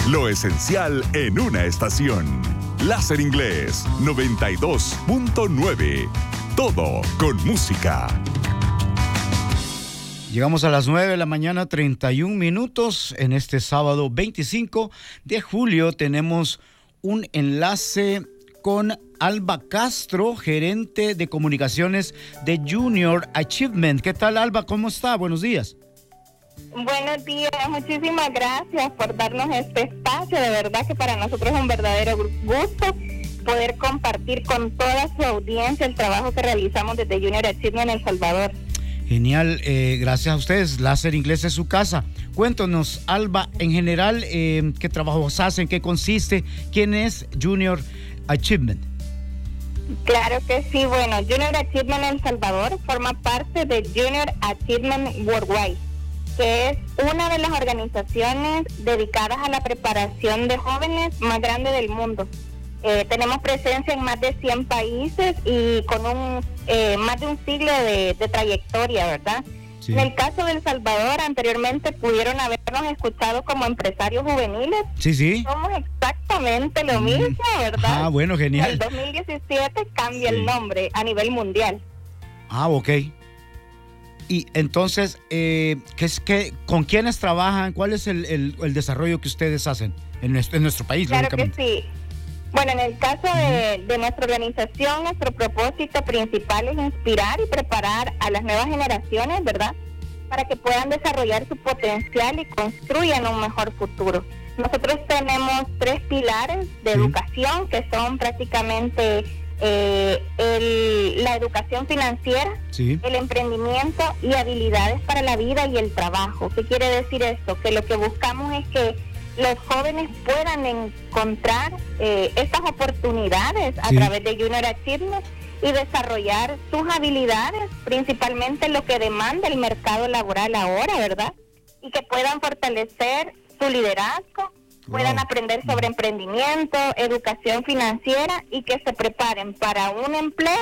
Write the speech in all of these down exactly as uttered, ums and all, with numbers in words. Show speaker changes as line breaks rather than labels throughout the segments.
Lo esencial en una estación. Láser Inglés noventa y dos punto nueve. Todo con música.
Llegamos a las nueve de la mañana, treinta y un minutos. En este sábado veinticinco de julio tenemos un enlace con Alba Castro, gerente de comunicaciones de Junior Achievement. ¿Qué tal, Alba? ¿Cómo está? Buenos días.
Buenos días, muchísimas gracias por darnos este espacio. De verdad que para nosotros es un verdadero gusto poder compartir con toda su audiencia el trabajo que realizamos desde Junior Achievement en El Salvador.
Genial, eh, gracias a ustedes. Láser Inglés es su casa. Cuéntanos, Alba, en general, eh, ¿qué trabajos hacen? ¿Qué consiste? ¿Quién es Junior Achievement?
Claro que sí. Bueno, Junior Achievement El Salvador forma parte de Junior Achievement Worldwide, que es una de las organizaciones dedicadas a la preparación de jóvenes más grande del mundo. Eh, tenemos presencia en más de cien países y con un eh, más de un siglo de, de trayectoria, ¿verdad? Sí. En el caso de El Salvador, anteriormente pudieron habernos escuchado como empresarios juveniles.
Sí, sí.
Somos exactamente lo mismo, ¿verdad?
Ah, bueno, genial.
En el dos mil diecisiete cambia sí. el nombre a nivel mundial.
Ah, ok. Y entonces, eh, ¿qué es, qué, ¿con quiénes trabajan? ¿Cuál es el, el, el desarrollo que ustedes hacen en nuestro, en nuestro país?
Claro que sí. Bueno, en el caso de, de nuestra organización, nuestro propósito principal es inspirar y preparar a las nuevas generaciones, ¿verdad?, para que puedan desarrollar su potencial y construyan un mejor futuro. Nosotros tenemos tres pilares de sí. educación, que son prácticamente eh, el, la educación financiera, sí. el emprendimiento y habilidades para la vida y el trabajo. ¿Qué quiere decir esto? Que lo que buscamos es que los jóvenes puedan encontrar eh, estas oportunidades a sí. través de Junior Achievement y desarrollar sus habilidades, principalmente lo que demanda el mercado laboral ahora, ¿verdad? Y que puedan fortalecer su liderazgo, wow. puedan aprender sobre emprendimiento, educación financiera y que se preparen para un empleo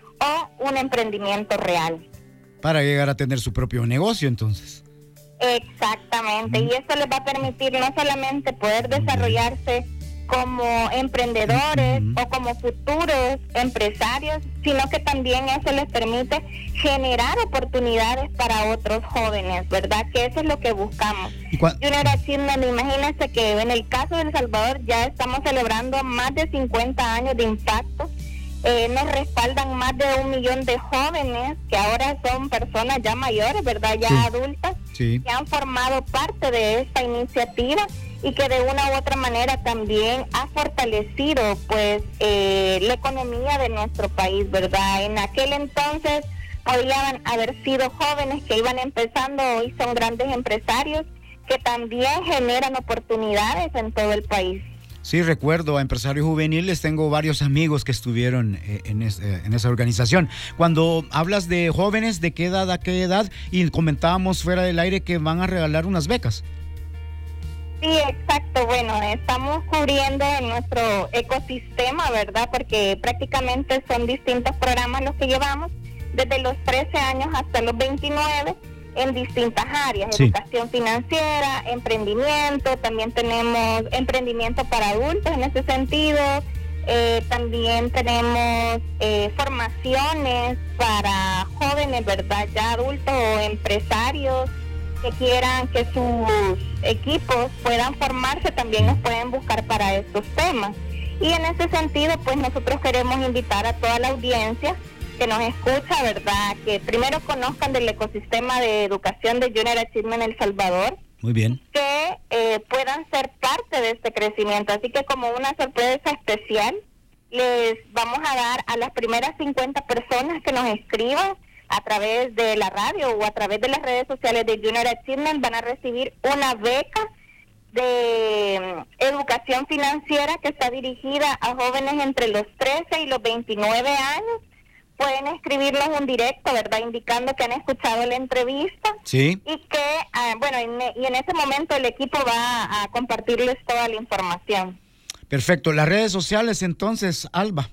o un emprendimiento real.
Para llegar a tener su propio negocio, entonces.
Exactamente, y esto les va a permitir no solamente poder desarrollarse como emprendedores uh-huh. o como futuros empresarios, sino que también eso les permite generar oportunidades para otros jóvenes, ¿verdad? Que eso es lo que buscamos. Junior Achievement, imagínense que en el caso de El Salvador ya estamos celebrando más de cincuenta años de impacto. Eh, nos respaldan más de un millón de jóvenes que ahora son personas ya mayores, ¿verdad? Ya sí. adultas, sí. que han formado parte de esta iniciativa y que de una u otra manera también ha fortalecido pues eh, la economía de nuestro país, ¿verdad? En aquel entonces podían haber sido jóvenes que iban empezando, hoy son grandes empresarios que también generan oportunidades en todo el país.
Sí, recuerdo a empresarios juveniles, tengo varios amigos que estuvieron en, es, en esa organización. Cuando hablas de jóvenes, ¿de qué edad a qué edad? Y comentábamos fuera del aire que van a regalar unas becas.
Sí, exacto. Bueno, estamos cubriendo en nuestro ecosistema, ¿verdad? Porque prácticamente son distintos programas los que llevamos, desde los trece años hasta los veintinueve. En distintas áreas, sí. educación financiera, emprendimiento, también tenemos emprendimiento para adultos en ese sentido, eh, también tenemos eh, formaciones para jóvenes, ¿verdad?, ya adultos o empresarios que quieran que sus equipos puedan formarse, también nos pueden buscar para estos temas. Y en ese sentido, pues nosotros queremos invitar a toda la audiencia que nos escucha, ¿verdad?, que primero conozcan del ecosistema de educación de Junior Achievement El Salvador.
Muy bien.
Que eh, puedan ser parte de este crecimiento. Así que como una sorpresa especial, les vamos a dar a las primeras cincuenta personas que nos escriban a través de la radio o a través de las redes sociales de Junior Achievement, van a recibir una beca de um, educación financiera que está dirigida a jóvenes entre los trece y los veintinueve años. Pueden escribirnos un directo, ¿verdad?, indicando que han escuchado la entrevista.
Sí.
Y que, uh, bueno, en, y en ese momento el equipo va a compartirles toda la información.
Perfecto. ¿Las redes sociales entonces, Alba?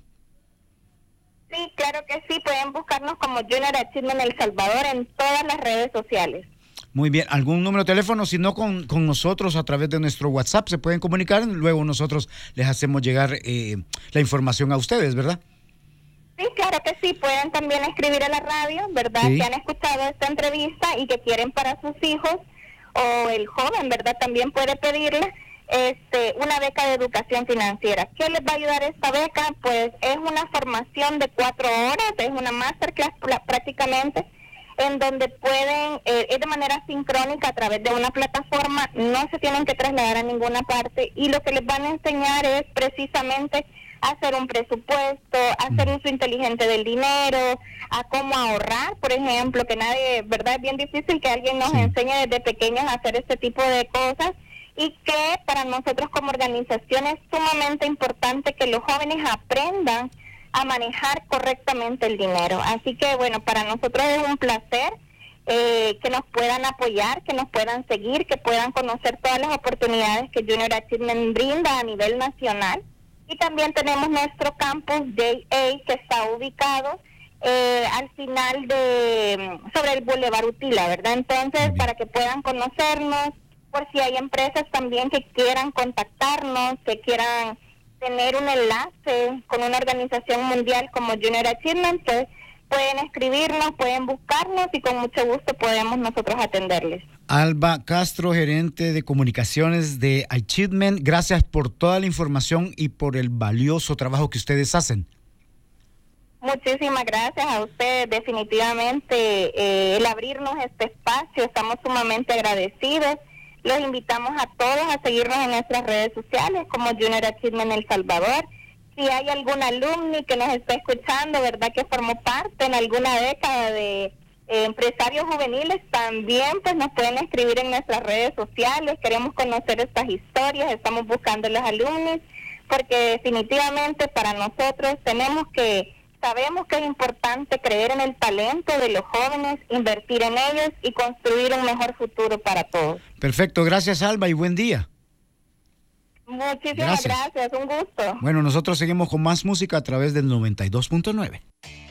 Sí, claro que sí. Pueden buscarnos como Junior Achievement El Salvador en todas las redes sociales.
Muy bien, ¿algún número de teléfono? Si no, con, con nosotros a través de nuestro WhatsApp se pueden comunicar, luego nosotros les hacemos llegar eh, la información a ustedes, ¿verdad?
Sí, claro que sí, pueden también escribir a la radio, ¿verdad?
Sí.
Que han escuchado esta entrevista y que quieren para sus hijos, o el joven, ¿verdad? También puede pedirle este, una beca de educación financiera. ¿Qué les va a ayudar esta beca? Pues es una formación de cuatro horas, es una masterclass prácticamente, en donde pueden, eh, es de manera sincrónica a través de una plataforma, no se tienen que trasladar a ninguna parte, y lo que les van a enseñar es precisamente hacer un presupuesto, hacer uso inteligente del dinero, a cómo ahorrar, por ejemplo, que nadie, ¿verdad? Es bien difícil que alguien nos sí. enseñe desde pequeños a hacer este tipo de cosas, y que para nosotros como organización es sumamente importante que los jóvenes aprendan a manejar correctamente el dinero. Así que, bueno, para nosotros es un placer eh, que nos puedan apoyar, que nos puedan seguir, que puedan conocer todas las oportunidades que Junior Achievement brinda a nivel nacional. Y también tenemos nuestro campus J A, que está ubicado eh, al final de, sobre el Boulevard Utila, ¿verdad? Entonces, para que puedan conocernos, por si hay empresas también que quieran contactarnos, que quieran tener un enlace con una organización mundial como Junior Achievement, pues pueden escribirnos, pueden buscarnos y con mucho gusto podemos nosotros atenderles.
Alba Castro, gerente de comunicaciones de Achievement, gracias por toda la información y por el valioso trabajo que ustedes hacen.
Muchísimas gracias a ustedes, definitivamente eh, el abrirnos este espacio, estamos sumamente agradecidos. Los invitamos a todos a seguirnos en nuestras redes sociales como Junior Achievement El Salvador. Si hay algún alumni que nos está escuchando, ¿verdad?, que formó parte en alguna década de eh, empresarios juveniles, también pues nos pueden escribir en nuestras redes sociales. Queremos conocer estas historias, estamos buscando los alumnos, porque definitivamente para nosotros tenemos que, sabemos que es importante creer en el talento de los jóvenes, invertir en ellos y construir un mejor futuro para todos.
Perfecto, gracias Alba y buen día.
Muchísimas gracias, gracias, un gusto.
Bueno, nosotros seguimos con más música a través del noventa y dos punto nueve.